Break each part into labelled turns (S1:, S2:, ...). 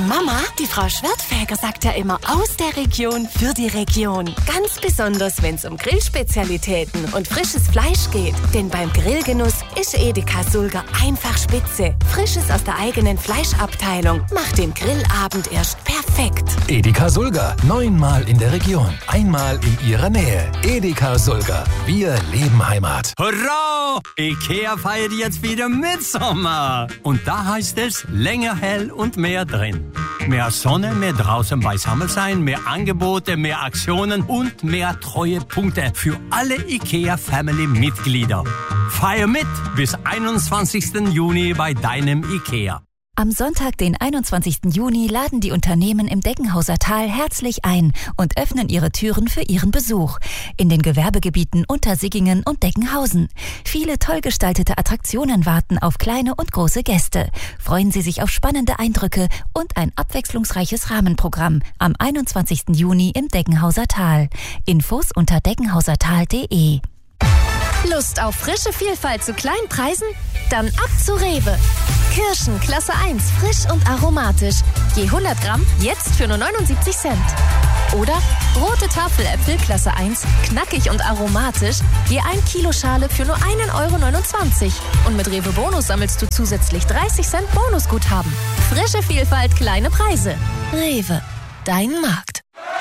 S1: Mama, die Frau Schwertfeger sagt ja immer aus der Region für die Region. Ganz besonders, wenn es um Grillspezialitäten und frisches Fleisch geht. Denn beim Grillgenuss ist Edeka Sulger einfach spitze. Frisches aus der eigenen Fleischabteilung macht den Grillabend erst perfekt.
S2: Edeka Sulger, 9-mal in der Region, einmal in Ihrer Nähe. Edeka Sulger, wir leben Heimat.
S3: Hurra! Ikea feiert jetzt wieder Mitsommer. Und da heißt es, länger hell und mehr drin. Mehr Sonne, mehr draußen beisammen sein, mehr Angebote, mehr Aktionen und mehr Treuepunkte für alle IKEA-Family-Mitglieder. Feier mit bis 21. Juni bei deinem IKEA.
S4: Am Sonntag, den 21. Juni, laden die Unternehmen im Deggenhauser Tal herzlich ein und öffnen ihre Türen für ihren Besuch. In den Gewerbegebieten Untersiggingen und Deggenhausen. Viele toll gestaltete Attraktionen warten auf kleine und große Gäste. Freuen Sie sich auf spannende Eindrücke und ein abwechslungsreiches Rahmenprogramm am 21. Juni im Deggenhauser Tal. Infos unter deggenhausertal.de.
S5: Lust auf frische Vielfalt zu kleinen Preisen? Dann ab zu Rewe. Kirschen Klasse 1, frisch und aromatisch. Je 100 Gramm jetzt für nur 79 Cent. Oder rote Tafeläpfel Klasse 1, knackig und aromatisch. Je 1 Kilo Schale für nur 1,29 €. Und mit Rewe Bonus sammelst du zusätzlich 30 Cent Bonusguthaben. Frische Vielfalt, kleine Preise. Rewe, dein Markt.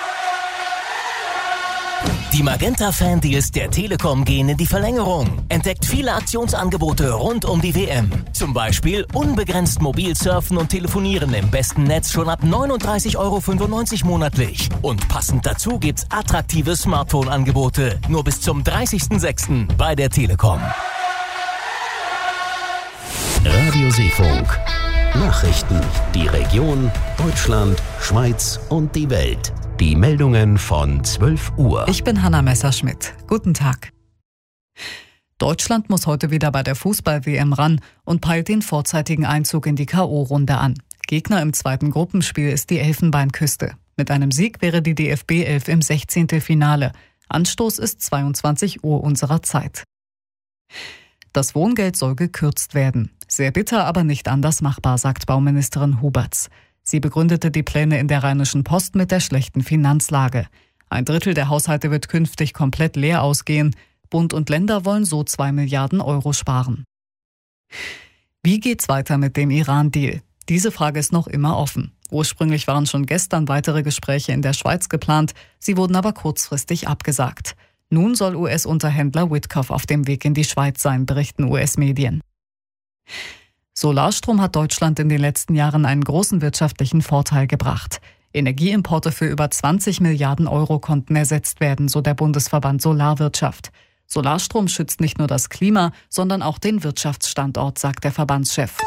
S6: Die Magenta-Fan-Deals der Telekom gehen in die Verlängerung. Entdeckt viele Aktionsangebote rund um die WM. Zum Beispiel unbegrenzt mobil surfen und telefonieren im besten Netz schon ab 39,95 € monatlich. Und passend dazu gibt's attraktive Smartphone-Angebote. Nur bis zum 30.06. bei der Telekom.
S7: Radio Seefunk. Nachrichten. Die Region, Deutschland, Schweiz und die Welt. Die Meldungen von 12 Uhr.
S8: Ich bin Hanna Messerschmidt. Guten Tag. Deutschland muss heute wieder bei der Fußball-WM ran und peilt den vorzeitigen Einzug in die K.O.-Runde an. Gegner im zweiten Gruppenspiel ist die Elfenbeinküste. Mit einem Sieg wäre die DFB 11 im 16. Finale. Anstoß ist 22 Uhr unserer Zeit. Das Wohngeld soll gekürzt werden. Sehr bitter, aber nicht anders machbar, sagt Bauministerin Huberts. Sie begründete die Pläne in der Rheinischen Post mit der schlechten Finanzlage. 1/3 der Haushalte wird künftig komplett leer ausgehen. Bund und Länder wollen so 2 Milliarden € sparen. Wie geht's weiter mit dem Iran-Deal? Diese Frage ist noch immer offen. Ursprünglich waren schon gestern weitere Gespräche in der Schweiz geplant, sie wurden aber kurzfristig abgesagt. Nun soll US-Unterhändler Witkoff auf dem Weg in die Schweiz sein, berichten US-Medien. Solarstrom hat Deutschland in den letzten Jahren einen großen wirtschaftlichen Vorteil gebracht. Energieimporte für über 20 Milliarden € konnten ersetzt werden, so der Bundesverband Solarwirtschaft. Solarstrom schützt nicht nur das Klima, sondern auch den Wirtschaftsstandort, sagt der Verbandschef.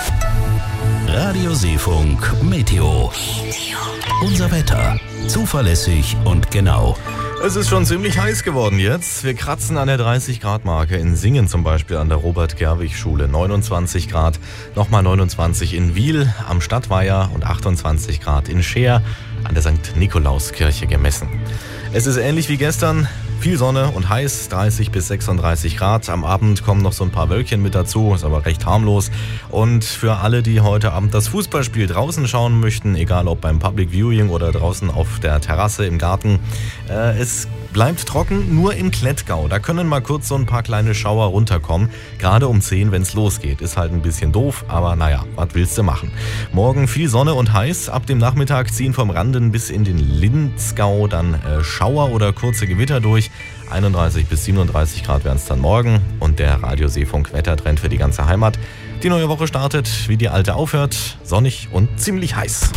S7: Radio Seefunk Meteo. Unser Wetter. Zuverlässig und genau.
S9: Es ist schon ziemlich heiß geworden jetzt. Wir kratzen an der 30-Grad-Marke. In Singen zum Beispiel an der Robert-Gerwig-Schule 29 Grad. Nochmal 29 in Wiel am Stadtweiher und 28 Grad in Scheer an der St. Nikolauskirche gemessen. Es ist ähnlich wie gestern. Viel Sonne und heiß, 30 bis 36 Grad. Am Abend kommen noch so ein paar Wölkchen mit dazu, ist aber recht harmlos. Und für alle, die heute Abend das Fußballspiel draußen schauen möchten, egal ob beim Public Viewing oder draußen auf der Terrasse im Garten, es bleibt trocken, nur im Klettgau. Da können mal kurz so ein paar kleine Schauer runterkommen. Gerade um 10, wenn es losgeht. Ist halt ein bisschen doof, aber naja, was willst du machen? Morgen viel Sonne und heiß. Ab dem Nachmittag ziehen vom Randen bis in den Linzgau dann Schauer oder kurze Gewitter durch. 31 bis 37 Grad werden es dann morgen. Und der Radio Seefunk Wettertrend für die ganze Heimat. Die neue Woche startet, wie die alte aufhört. Sonnig und ziemlich heiß.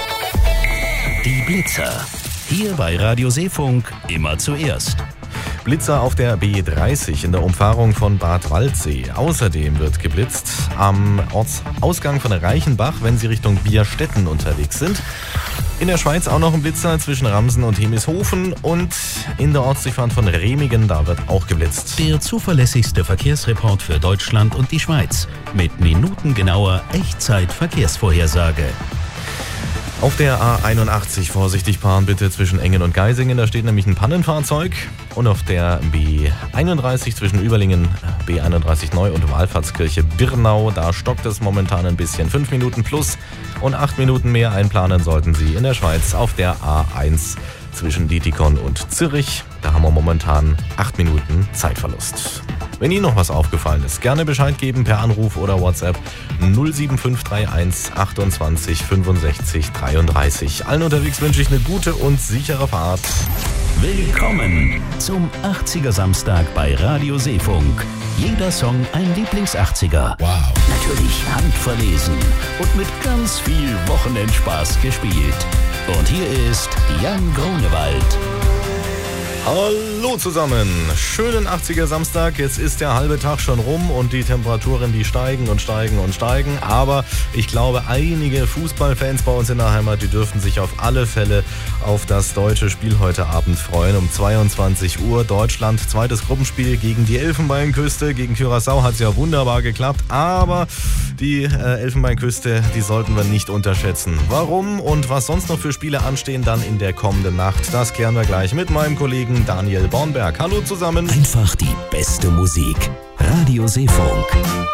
S7: Die Blitzer. Hier bei Radio Seefunk immer zuerst.
S9: Blitzer auf der B30 in der Umfahrung von Bad Waldsee. Außerdem wird geblitzt am Ortsausgang von Reichenbach, wenn Sie Richtung Bierstetten unterwegs sind. In der Schweiz auch noch ein Blitzer zwischen Ramsen und Hemishofen und in der Ortsdurchfahrt von Remigen, da wird auch geblitzt.
S7: Der zuverlässigste Verkehrsreport für Deutschland und die Schweiz mit minutengenauer Echtzeit-Verkehrsvorhersage.
S9: Auf der A81 vorsichtig fahren bitte zwischen Engen und Geisingen, da steht nämlich ein Pannenfahrzeug. Und auf der B31 zwischen Überlingen, B31 Neu und Wallfahrtskirche Birnau, da stockt es momentan ein bisschen. 5 Minuten plus und 8 Minuten mehr einplanen sollten Sie in der Schweiz auf der A1 zwischen Dietikon und Zürich. Da haben wir momentan 8 Minuten Zeitverlust. Wenn Ihnen noch was aufgefallen ist, gerne Bescheid geben per Anruf oder WhatsApp 07531 28 65 33. Allen unterwegs wünsche ich eine gute und sichere Fahrt.
S7: Willkommen zum 80er Samstag bei Radio Seefunk. Jeder Song ein Lieblings-80er.
S2: Wow.
S7: Natürlich handverlesen und mit ganz viel Wochenendspaß gespielt. Und hier ist Jan Grunewald.
S9: Hallo zusammen, schönen 80er Samstag, jetzt ist der halbe Tag schon rum und die Temperaturen, die steigen und steigen und steigen, aber ich glaube, einige Fußballfans bei uns in der Heimat, die dürften sich auf alle Fälle auf das deutsche Spiel heute Abend freuen. Um 22 Uhr Deutschland, zweites Gruppenspiel gegen die Elfenbeinküste, gegen Curaçao hat es ja wunderbar geklappt, aber die Elfenbeinküste, die sollten wir nicht unterschätzen. Warum und was sonst noch für Spiele anstehen dann in der kommenden Nacht, das klären wir gleich mit meinem Kollegen Daniel Bornberg. Hallo zusammen.
S7: Einfach die beste Musik. Radio Seefunk.